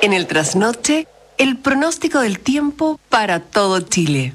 En el trasnoche, el pronóstico del tiempo para todo Chile.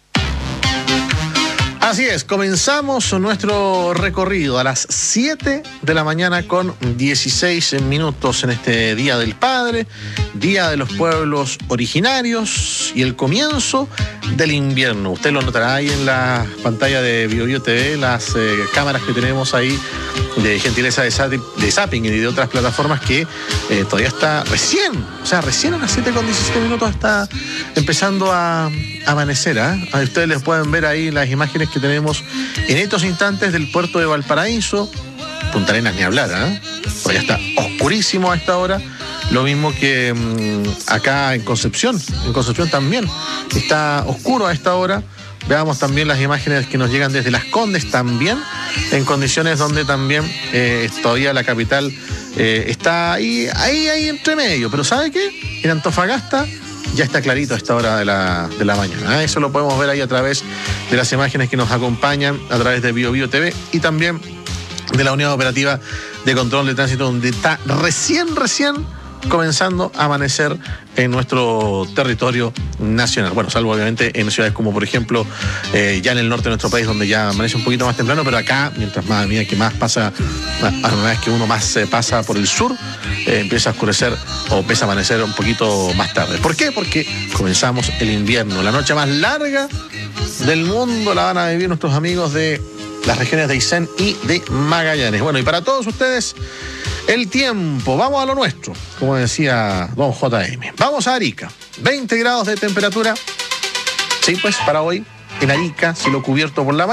Así es, comenzamos nuestro recorrido a las 7 de la mañana con 16 minutos en este Día del Padre, Día de los Pueblos Originarios y el comienzo del invierno. Usted lo notará ahí en la pantalla de BioBio TV, las cámaras que tenemos ahí de gentileza de Zapping y de otras plataformas que todavía está recién a las 7 con 17 minutos está empezando a amanecer. Ustedes les pueden ver ahí las imágenes que tenemos en estos instantes del puerto de Valparaíso. Punta Arenas ni hablar, todavía está oscurísimo a esta hora. Lo mismo que acá en Concepción también está oscuro a esta hora. Veamos también las imágenes que nos llegan desde Las Condes también, en condiciones donde también todavía la capital está ahí entre medio. Pero ¿sabe qué? En Antofagasta ya está clarito a esta hora de la mañana. Eso lo podemos ver ahí a través de las imágenes que nos acompañan a través de BioBio TV y también de la Unidad Operativa de Control de Tránsito, donde está recién comenzando a amanecer en nuestro territorio nacional. Bueno, salvo obviamente en ciudades como por ejemplo ya en el norte de nuestro país, donde ya amanece un poquito más temprano, pero acá, mientras más a medida que más pasa, a una vez que uno más pasa por el sur, empieza a oscurecer o empieza a amanecer un poquito más tarde. ¿Por qué? Porque comenzamos el invierno, la noche más larga del mundo la van a vivir nuestros amigos de las regiones de Aysén y de Magallanes. Bueno, y para todos ustedes, el tiempo, vamos a lo nuestro, como decía don JM. Vamos a Arica, 20 grados de temperatura. Sí, pues para hoy, en Arica, cielo cubierto por la mañana.